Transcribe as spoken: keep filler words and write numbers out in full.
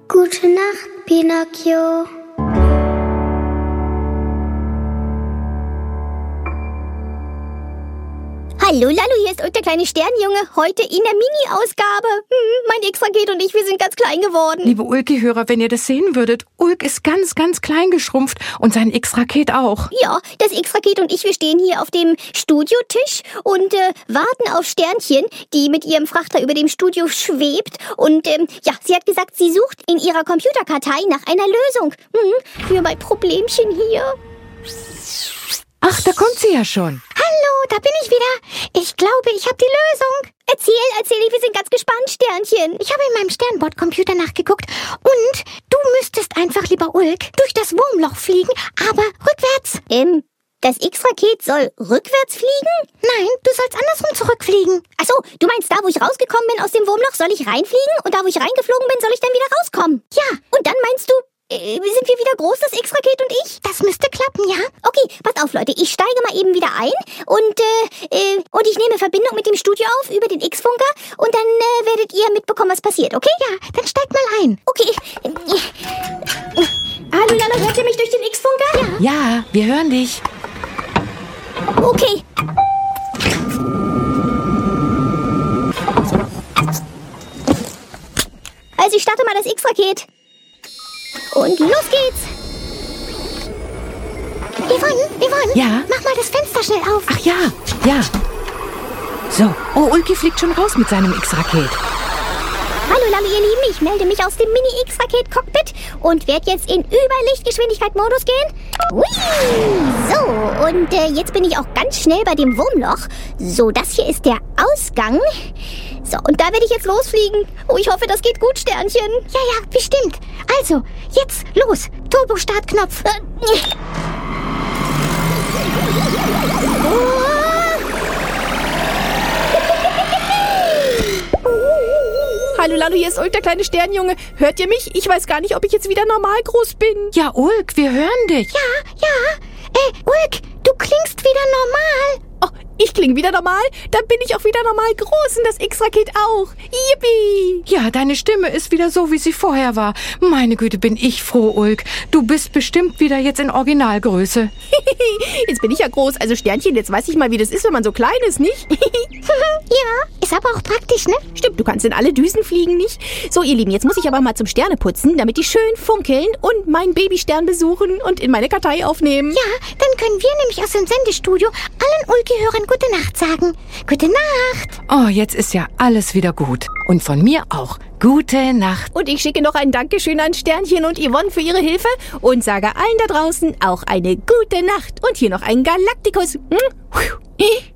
Gute Nacht, Pinocchio. Hallo Lallo, hier ist der kleine Sternjunge. Heute in der Mini-Ausgabe. Hm, mein X-Raket und ich, wir sind ganz klein geworden. Liebe Ulki-Hörer, wenn ihr das sehen würdet, Ulk ist ganz, ganz klein geschrumpft und sein X-Raket auch. Ja, das X-Raket und ich, wir stehen hier auf dem Studiotisch und äh, warten auf Sternchen, die mit ihrem Frachter über dem Studio schwebt. Und ähm, ja, sie hat gesagt, sie sucht in ihrer Computerkartei nach einer Lösung. Hm, für mein Problemchen hier. Ach, da kommt sie ja schon. Hallo, da bin ich wieder. Ich glaube, ich habe die Lösung. Erzähl, erzähl, wir sind ganz gespannt, Sternchen. Ich habe in meinem Sternbord-Computer nachgeguckt und du müsstest einfach, lieber Ulk, durch das Wurmloch fliegen, aber rückwärts. Ähm, das X-Raket soll rückwärts fliegen? Nein, du sollst andersrum zurückfliegen. Ach so, du meinst, da wo ich rausgekommen bin aus dem Wurmloch, soll ich reinfliegen und da wo ich reingeflogen bin, soll ich dann wieder rauskommen? Ja. Und dann meinst du, Äh, sind wir wieder groß, das X-Raket und ich? Das müsste klappen, ja? Okay, pass auf, Leute. Ich steige mal eben wieder ein und, äh, äh, und ich nehme Verbindung mit dem Studio auf über den X-Funker und dann äh, werdet ihr mitbekommen, was passiert, okay? Ja, dann steig mal ein. Okay. Hallo, Lala, hört ihr mich durch den X-Funker? Ja. Ja, wir hören dich. Okay. Also, ich starte mal das X-Raket. Und los geht's! Yvonne, Yvonne, Ja? mach mal das Fenster schnell auf. Ach ja, ja. So, oh, Ulki fliegt schon raus mit seinem X-Raket. Hallo Lallo, ihr Lieben, ich melde mich aus dem Mini-X-Raket-Cockpit und werde jetzt in Überlichtgeschwindigkeit-Modus gehen. Hui! So, und äh, jetzt bin ich auch ganz schnell bei dem Wurmloch. So, das hier ist der Ausgang. So, und da werde ich jetzt losfliegen. Oh, ich hoffe, das geht gut, Sternchen. Ja, ja, bestimmt. Also, jetzt los. Turbo-Startknopf. Äh, oh. Hallo Lallo, hier ist Ulk, der kleine Sternjunge. Hört ihr mich? Ich weiß gar nicht, ob ich jetzt wieder normal groß bin. Ja, Ulk, wir hören dich. Ja, ja. Äh, Ulk, du klingst wieder normal. Oh, ich klinge wieder normal? Dann bin ich auch wieder normal groß und das X-Raket auch. Yippie! Ja, deine Stimme ist wieder so, wie sie vorher war. Meine Güte, bin ich froh, Ulk. Du bist bestimmt wieder jetzt in Originalgröße. Jetzt bin ich ja groß. Also Sternchen, jetzt weiß ich mal, wie das ist, wenn man so klein ist, nicht? Ja, ist aber auch praktisch, ne? Stimmt, du kannst in alle Düsen fliegen, nicht? So, ihr Lieben, jetzt muss ich aber mal zum Sterneputzen, damit die schön funkeln und meinen Babystern besuchen und in meine Kartei aufnehmen. Ja, dann können wir nämlich aus dem Sendestudio allen Ulki-Hörern gute Nacht sagen. Gute Nacht. Oh, jetzt ist ja alles wieder gut. Und von mir auch. Gute Nacht. Und ich schicke noch ein Dankeschön an Sternchen und Yvonne für ihre Hilfe und sage allen da draußen auch eine gute Nacht. Und hier noch ein Galaktikus. Hm?